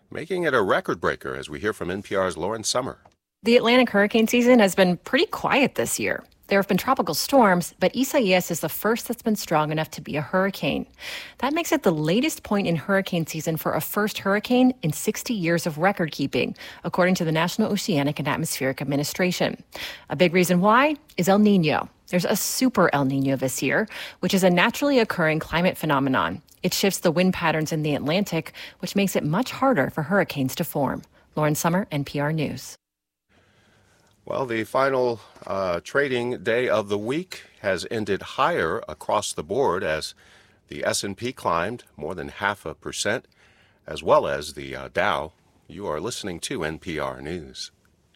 making it a record breaker, as we hear from NPR's Lauren Summer. The Atlantic hurricane season has been pretty quiet this year. There have been tropical storms, but Isaias is the first that's been strong enough to be a hurricane. That makes it the latest point in hurricane season for a first hurricane in 60 years of record keeping, according to the National Oceanic and Atmospheric Administration. A big reason why is El Nino. There's a super El Nino this year, which is a naturally occurring climate phenomenon. It shifts the wind patterns in the Atlantic, which makes it much harder for hurricanes to form. Lauren Summer, NPR News. Well, the final trading day of the week has ended higher across the board as the S&P climbed more than 0.5%, as well as the Dow. You are listening to NPR News.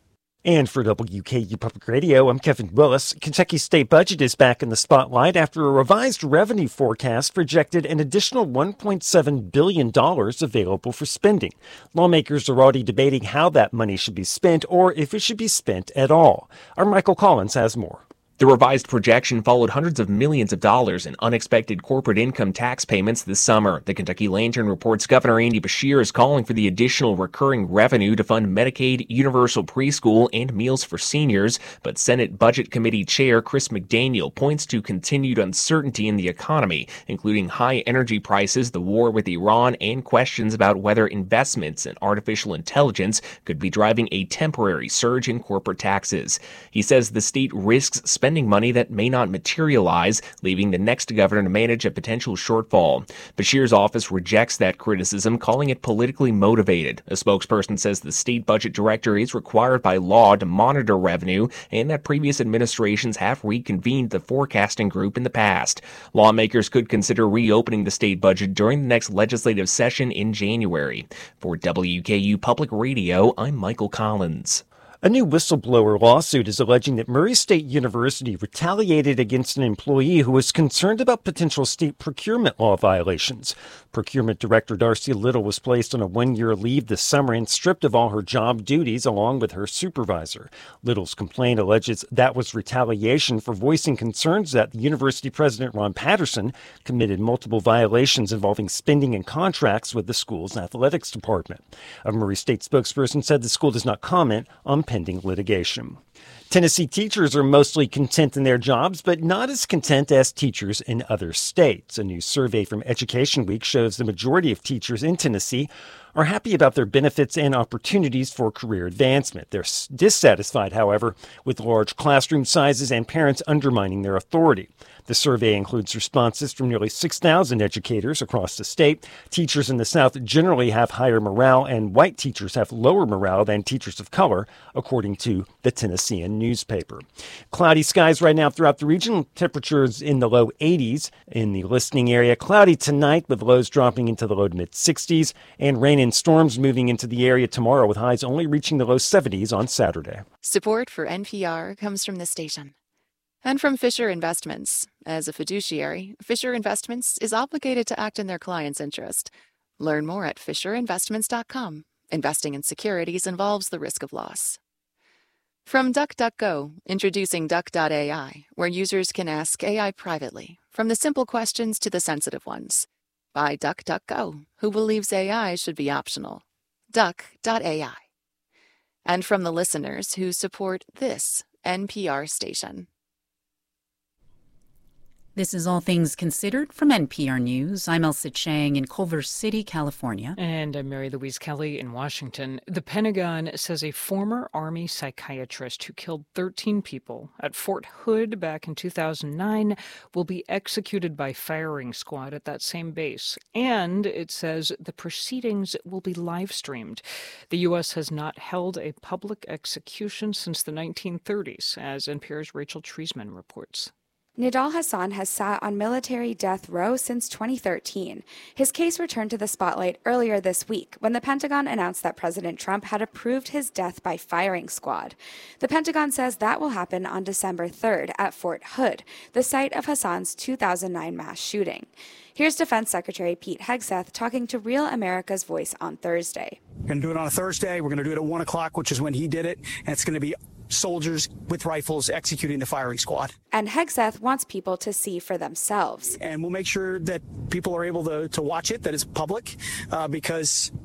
And for WKU Public Radio, I'm Kevin Willis. Kentucky's state budget is back in the spotlight after a revised revenue forecast projected an additional $1.7 billion available for spending. Lawmakers are already debating how that money should be spent or if it should be spent at all. Our Michael Collins has more. The revised projection followed hundreds of millions of dollars in unexpected corporate income tax payments this summer. The Kentucky Lantern reports Governor Andy Beshear is calling for the additional recurring revenue to fund Medicaid, universal preschool, and meals for seniors. But Senate Budget Committee Chair Chris McDaniel points to continued uncertainty in the economy, including high energy prices, the war with Iran, and questions about whether investments in artificial intelligence could be driving a temporary surge in corporate taxes. He says the state risks spending money that may not materialize, leaving the next governor to manage a potential shortfall. Beshear's office rejects that criticism, calling it politically motivated. A spokesperson says the state budget director is required by law to monitor revenue and that previous administrations have reconvened the forecasting group in the past. Lawmakers could consider reopening the state budget during the next legislative session in January. For WKU Public Radio, I'm Michael Collins. A new whistleblower lawsuit is alleging that Murray State University retaliated against an employee who was concerned about potential state procurement law violations. Procurement Director Darcy Little was placed on a one-year leave this summer and stripped of all her job duties along with her supervisor. Little's complaint alleges that was retaliation for voicing concerns that the university president, Ron Patterson, committed multiple violations involving spending and contracts with the school's athletics department. A Murray State spokesperson said the school does not comment on pending litigation. Tennessee teachers are mostly content in their jobs, but not as content as teachers in other states. A new survey from Education Week shows the majority of teachers in Tennessee are happy about their benefits and opportunities for career advancement. They're dissatisfied, however, with large classroom sizes and parents undermining their authority. The survey includes responses from nearly 6,000 educators across the state. Teachers in the South generally have higher morale, and white teachers have lower morale than teachers of color, according to the Tennessean newspaper. Cloudy skies right now throughout the region. Temperatures in the low 80s. In the listening area, cloudy tonight with lows dropping into the low to mid 60s, and rain and storms moving into the area tomorrow with highs only reaching the low 70s on Saturday. Support for NPR comes from the station and from Fisher Investments. As a fiduciary, Fisher Investments is obligated to act in their client's interest. Learn more at FisherInvestments.com. Investing in securities involves the risk of loss. From DuckDuckGo, introducing Duck.ai, where users can ask AI privately, from the simple questions to the sensitive ones. By DuckDuckGo, who believes AI should be optional. Duck.ai. And from the listeners who support this NPR station. This is All Things Considered from NPR News. I'm Elsa Chang in Culver City, California. And I'm Mary Louise Kelly in Washington. The Pentagon says a former Army psychiatrist who killed 13 people at Fort Hood back in 2009 will be executed by firing squad at that same base. And it says the proceedings will be live-streamed. The U.S. has not held a public execution since the 1930s, as NPR's Rachel Treisman reports. Nidal Hasan has sat on military death row since 2013. His case returned to the spotlight earlier this week when the Pentagon announced that President Trump had approved his death by firing squad. The Pentagon says that will happen on December 3rd at Fort Hood, the site of Hasan's 2009 mass shooting. Here's Defense Secretary Pete Hegseth talking to Real America's Voice on Thursday. We're going to do it on a Thursday. We're going to do it at 1 o'clock, which is when he did it. And it's going to be soldiers with rifles executing the firing squad. And Hegseth wants people to see for themselves. And we'll make sure that people are able to watch it, that it's public, because